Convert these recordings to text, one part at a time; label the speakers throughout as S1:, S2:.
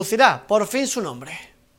S1: Lucirá por fin su nombre.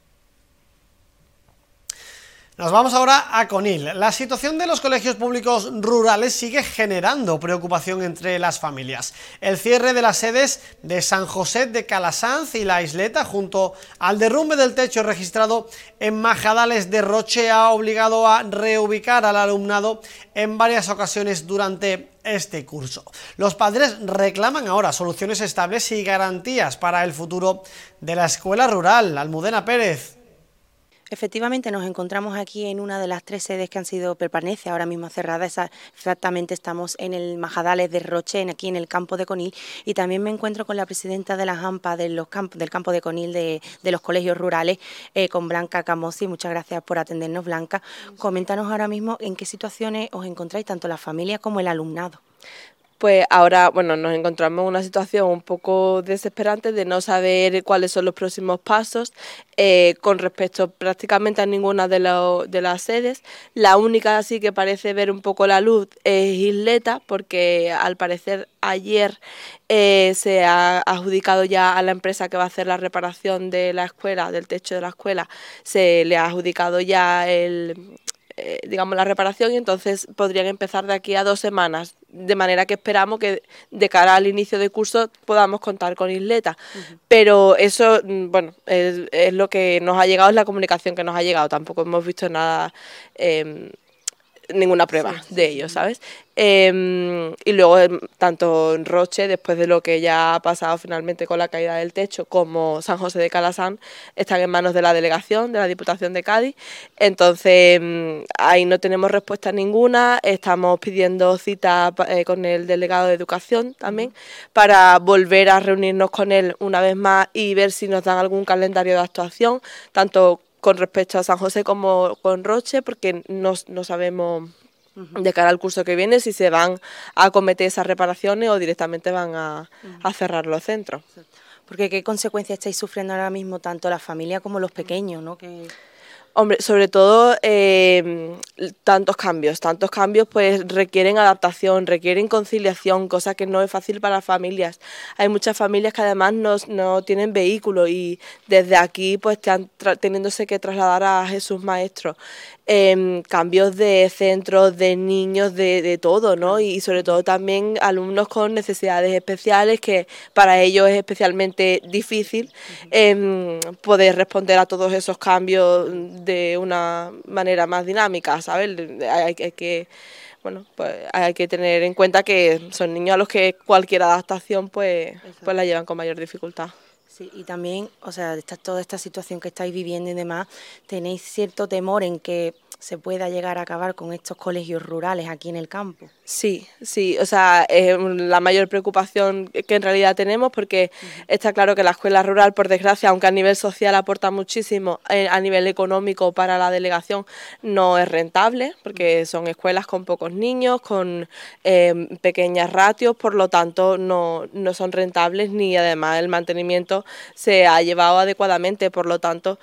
S1: Nos vamos ahora a Conil. La situación de los colegios públicos rurales sigue generando preocupación entre las familias. El cierre de las sedes de San José de Calasanz y La Isleta, junto al derrumbe del techo registrado en Majadales de Roche, ha obligado a reubicar al alumnado en varias ocasiones durante este curso. Los padres reclaman ahora soluciones estables y garantías para el futuro de la escuela rural. Almudena Pérez.
S2: Efectivamente, nos encontramos aquí en una de las 3 sedes que permanece ahora mismo cerrada. Exactamente, estamos en el Majadales de Roche, aquí en el campo de Conil, y también me encuentro con la presidenta de las AMPA del campo de Conil de los colegios rurales, con Blanca Camossi. Muchas gracias por atendernos, Blanca. Coméntanos ahora mismo en qué situaciones os encontráis, tanto la familia como el alumnado.
S3: Pues ahora, bueno, nos encontramos en una situación un poco desesperante de no saber cuáles son los próximos pasos con respecto prácticamente a ninguna de las sedes. La única así que parece ver un poco la luz es Isleta, porque al parecer ayer se ha adjudicado ya a la empresa que va a hacer la reparación de la escuela, del techo de la escuela, se le ha adjudicado ya digamos, la reparación, y entonces podrían empezar de aquí a 2 semanas, de manera que esperamos que de cara al inicio de curso podamos contar con Isleta. Pero eso, bueno, es lo que nos ha llegado, es la comunicación que nos ha llegado, tampoco hemos visto nada, ninguna prueba de ello, ¿sabes? Y luego tanto en Roche, después de lo que ya ha pasado finalmente con la caída del techo, como San José de Calasanz, están en manos de la delegación, de la Diputación de Cádiz. Entonces ahí no tenemos respuesta ninguna. Estamos pidiendo cita con el delegado de Educación también, para volver a reunirnos con él una vez más y ver si nos dan algún calendario de actuación, tanto con respecto a San José como con Roche, porque no sabemos de cara al curso que viene si se van a acometer esas reparaciones o directamente van a cerrar los centros.
S2: Porque ¿qué consecuencias estáis sufriendo ahora mismo tanto la familia como los pequeños, ¿no?
S3: Hombre, sobre todo tantos cambios pues requieren adaptación, requieren conciliación, cosa que no es fácil para las familias. Hay muchas familias que además no tienen vehículo y desde aquí pues están teniéndose que trasladar a Jesús Maestro. Cambios de centros, de niños, de todo, ¿no? Y sobre todo también alumnos con necesidades especiales, que para ellos es especialmente difícil poder responder a todos esos cambios de una manera más dinámica, ¿sabes? Hay que tener en cuenta que son niños a los que cualquier adaptación pues la llevan con mayor dificultad.
S2: Sí, y también, o sea, toda esta situación que estáis viviendo y demás, ¿tenéis cierto temor en que se pueda llegar a acabar con estos colegios rurales aquí en el campo?
S3: Sí, o sea, es la mayor preocupación que en realidad tenemos, porque está claro que la escuela rural, por desgracia, aunque a nivel social aporta muchísimo, a nivel económico para la delegación no es rentable, porque son escuelas con pocos niños, con pequeñas ratios, por lo tanto no son rentables, ni además el mantenimiento se ha llevado adecuadamente, por lo tanto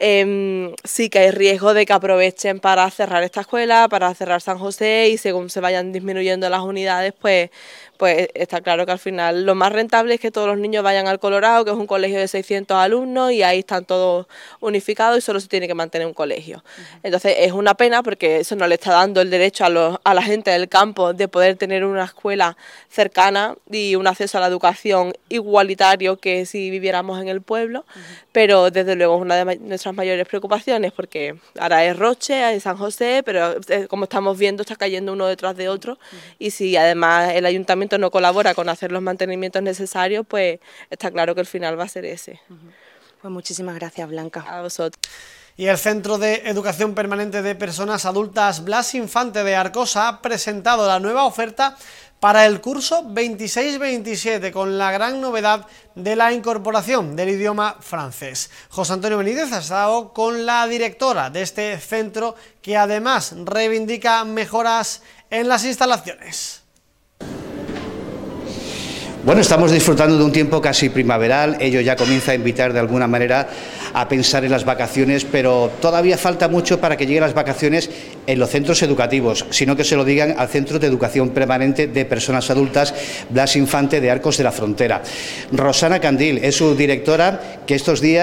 S3: sí que hay riesgo de que aprovechen para cerrar esta escuela, para cerrar San José, y según se vayan disminuyendo las unidades, pues está claro que al final lo más rentable es que todos los niños vayan al Colorado, que es un colegio de 600 alumnos, y ahí están todos unificados y solo se tiene que mantener un colegio. Entonces es una pena, porque eso no le está dando el derecho a la gente del campo de poder tener una escuela cercana y un acceso a la educación igualitario que si viviéramos en el pueblo, pero desde luego es una de nuestras mayores preocupaciones, porque ahora es Roche, es San José, pero como estamos viendo está cayendo uno detrás de otro, y si además el ayuntamiento no colabora con hacer los mantenimientos necesarios, pues está claro que el final va a ser ese.
S2: Pues muchísimas gracias, Blanca.
S3: A vosotros.
S1: Y el Centro de Educación Permanente de Personas Adultas Blas Infante de Arcosa ha presentado la nueva oferta para el curso 26-27, con la gran novedad de la incorporación del idioma francés. José Antonio Benítez ha estado con la directora de este centro, que además reivindica mejoras en las instalaciones.
S4: Bueno, estamos disfrutando de un tiempo casi primaveral, ello ya comienza a invitar de alguna manera a pensar en las vacaciones, pero todavía falta mucho para que lleguen las vacaciones en los centros educativos, sino que se lo digan al Centro de Educación Permanente de Personas Adultas Blas Infante de Arcos de la Frontera. Rosana Candil es su directora, que estos días